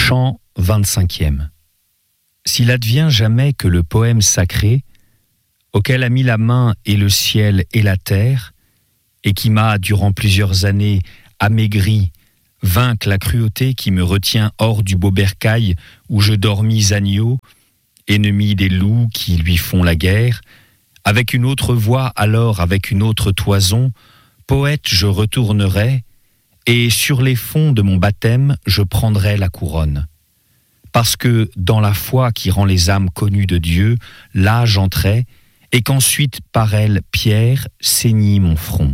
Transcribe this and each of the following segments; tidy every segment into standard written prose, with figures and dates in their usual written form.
Chant 25e. S'il advient jamais que le poème sacré, auquel a mis la main et le ciel et la terre, et qui m'a, durant plusieurs années, amaigri, vaincre la cruauté qui me retient hors du beau bercail où je dormis agneau, ennemi des loups qui lui font la guerre, avec une autre voix alors avec une autre toison, poète je retournerai, et sur les fonds de mon baptême je prendrai la couronne. Parce que dans la foi qui rend les âmes connues de Dieu, là j'entrai, et qu'ensuite par elle pierre ceignit mon front.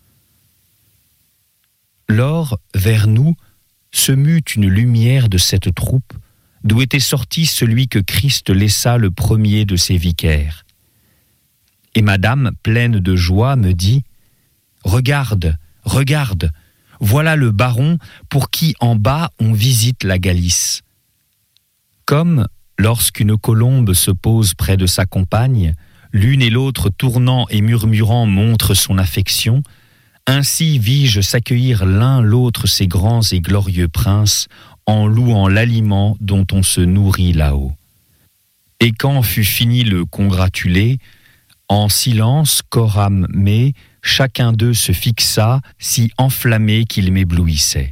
Lors, vers nous, se mut une lumière de cette troupe, d'où était sorti celui que Christ laissa le premier de ses vicaires. Et madame, pleine de joie, me dit « Regarde, regarde, voilà le baron pour qui en bas on visite la Galice. » Comme, lorsqu'une colombe se pose près de sa compagne, l'une et l'autre tournant et murmurant montrent son affection, ainsi vis-je s'accueillir l'un l'autre ces grands et glorieux princes, en louant l'aliment dont on se nourrit là-haut. Et quand fut fini le congratulé, en silence, coram me, chacun d'eux se fixa, si enflammé qu'il m'éblouissait.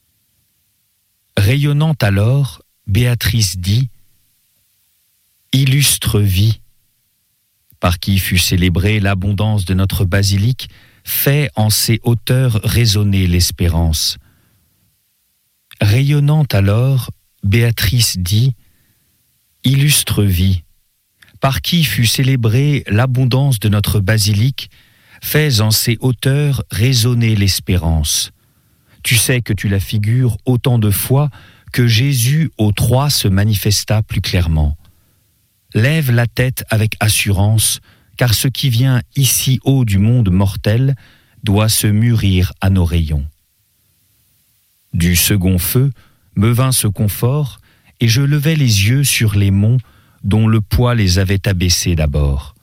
Rayonnant alors, Béatrice dit « Illustre vie, par qui fut célébrée l'abondance de notre basilique, fait en ses hauteurs résonner l'espérance. » Rayonnant alors, Béatrice dit « Illustre vie, par qui fut célébrée l'abondance de notre basilique, fait en ses hauteurs résonner l'espérance. Tu sais que tu la figures autant de fois que Jésus aux trois se manifesta plus clairement. Lève la tête avec assurance, car ce qui vient ici haut du monde mortel doit se mûrir à nos rayons. Du second feu me vint ce confort, et je levai les yeux sur les monts dont le poids les avait abaissés d'abord.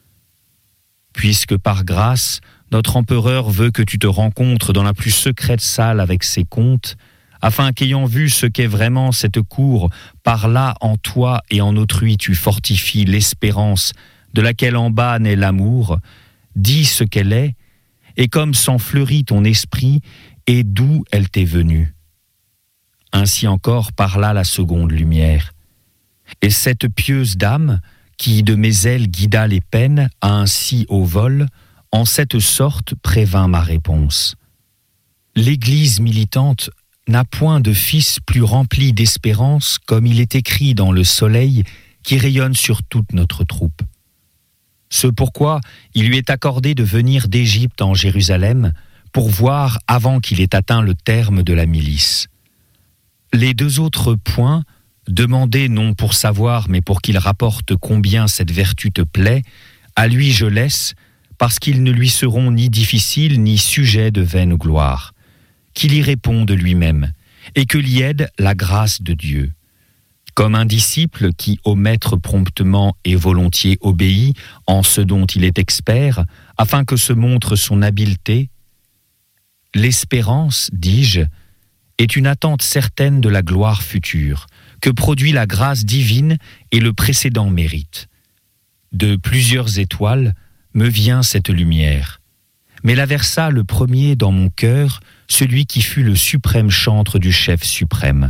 Puisque par grâce, notre empereur veut que tu te rencontres dans la plus secrète salle avec ses comtes, afin qu'ayant vu ce qu'est vraiment cette cour, par là en toi et en autrui tu fortifies l'espérance de laquelle en bas naît l'amour, dis ce qu'elle est, et comme s'enfleurit ton esprit, et d'où elle t'est venue. Ainsi encore parla la seconde lumière. Et cette pieuse dame, qui de mes ailes guida les peines à ainsi au vol, en cette sorte prévint ma réponse. L'Église militante n'a point de fils plus rempli d'espérance comme il est écrit dans le soleil qui rayonne sur toute notre troupe. Ce pourquoi il lui est accordé de venir d'Égypte en Jérusalem pour voir avant qu'il ait atteint le terme de la milice. Les deux autres points, demandés non pour savoir mais pour qu'il rapporte combien cette vertu te plaît, à lui je laisse, parce qu'ils ne lui seront ni difficiles ni sujets de vaine gloire. Qu'il y réponde lui-même, et que l'y aide la grâce de Dieu. Comme un disciple qui au maître promptement et volontiers obéit en ce dont il est expert, afin que se montre son habileté, l'espérance, dis-je, est une attente certaine de la gloire future, que produit la grâce divine et le précédent mérite. De plusieurs étoiles me vient cette lumière, mais la versa le premier dans mon cœur, celui qui fut le suprême chantre du chef suprême.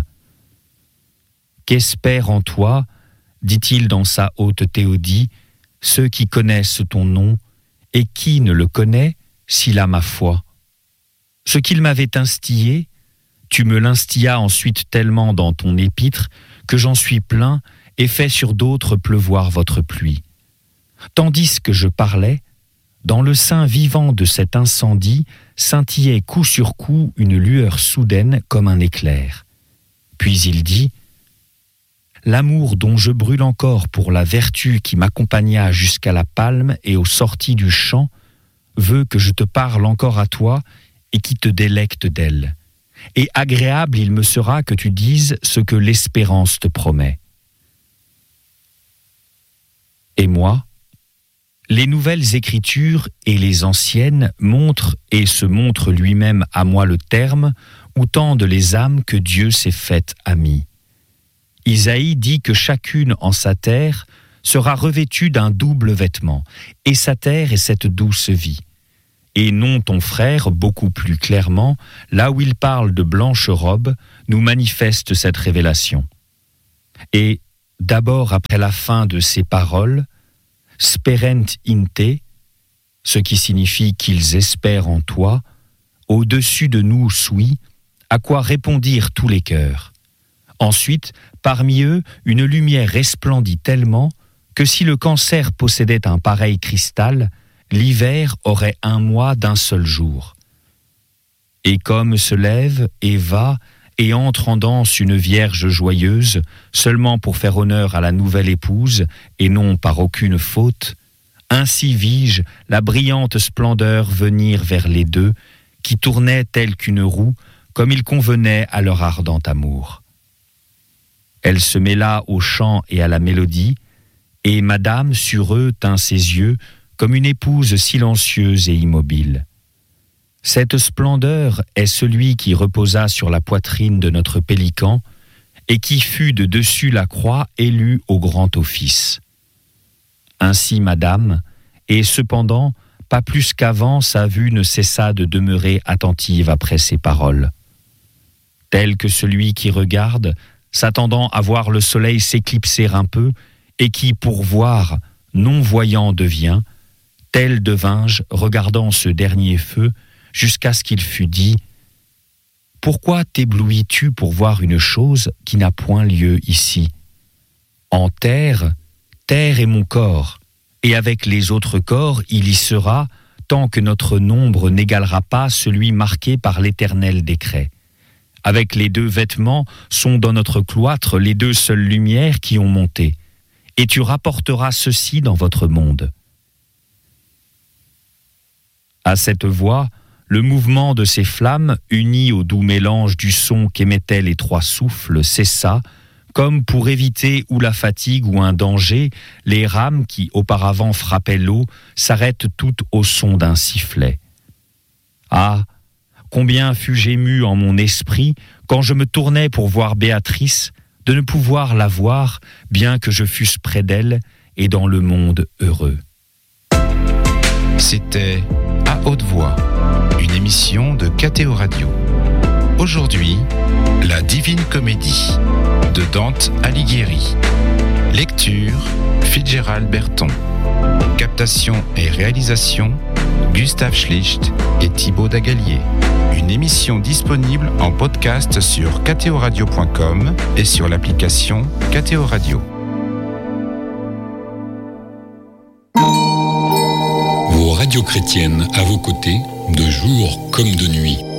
Qu'espère en toi, dit-il dans sa haute théodie, ceux qui connaissent ton nom, et qui ne le connaît s'il a ma foi. Ce qu'il m'avait instillé, tu me l'instillas ensuite tellement dans ton épître que j'en suis plein et fais sur d'autres pleuvoir votre pluie. Tandis que je parlais, dans le sein vivant de cet incendie scintillait coup sur coup une lueur soudaine comme un éclair. Puis il dit « L'amour dont je brûle encore pour la vertu qui m'accompagna jusqu'à la palme et aux sorties du champ veut que je te parle encore à toi et qui te délecte d'elle. Et agréable il me sera que tu dises ce que l'espérance te promet. » Et moi, les nouvelles écritures et les anciennes montrent et se montrent lui-même à moi le terme où tendent les âmes que Dieu s'est faites amies. Isaïe dit que chacune en sa terre sera revêtue d'un double vêtement, et sa terre est cette douce vie. Et non ton frère, beaucoup plus clairement, là où il parle de blanche robe, nous manifeste cette révélation. Et d'abord après la fin de ces paroles, sperent in te, ce qui signifie qu'ils espèrent en toi, au-dessus de nous sui, à quoi répondirent tous les cœurs. Ensuite, parmi eux, une lumière resplendit tellement que si le cancer possédait un pareil cristal, l'hiver aurait 1 mois d'un seul jour. Et comme se lève et va et entre en danse une vierge joyeuse, seulement pour faire honneur à la nouvelle épouse et non par aucune faute, ainsi vis-je la brillante splendeur venir vers les deux, qui tournaient telle qu'une roue, comme il convenait à leur ardent amour. Elle se mêla au chant et à la mélodie, et Madame sur eux tint ses yeux comme une épouse silencieuse et immobile. Cette splendeur est celui qui reposa sur la poitrine de notre pélican et qui fut de dessus la croix élu au grand office. Ainsi Madame, et cependant, pas plus qu'avant, sa vue ne cessa de demeurer attentive après ces paroles. Tel que celui qui regarde, s'attendant à voir le soleil s'éclipser un peu, et qui, pour voir, non-voyant devient, tel devins-je, regardant ce dernier feu, jusqu'à ce qu'il fût dit « Pourquoi t'éblouis-tu pour voir une chose qui n'a point lieu ici ? En terre, terre est mon corps, et avec les autres corps il y sera, tant que notre nombre n'égalera pas celui marqué par l'éternel décret. Avec les 2 vêtements sont dans notre cloître les 2 seules lumières qui ont monté, et tu rapporteras ceci dans votre monde. » À cette voix, le mouvement de ces flammes, uni au doux mélange du son qu'émettaient les 3 souffles, cessa, comme pour éviter ou la fatigue ou un danger, les rames qui auparavant frappaient l'eau s'arrêtent toutes au son d'un sifflet. Ah, combien fus-je ému en mon esprit quand je me tournais pour voir Béatrice, de ne pouvoir la voir, bien que je fusse près d'elle et dans le monde heureux. C'était À haute voix, une émission de KTO Radio. Aujourd'hui, La Divine Comédie de Dante Alighieri. Lecture, Fitzgerald Berton. Captation et réalisation, Gustave Schlicht et Thibaut Dagalier. Une émission disponible en podcast sur ktoradio.com et sur l'application KTO Radio. Vos radios chrétiennes à vos côtés, de jour comme de nuit.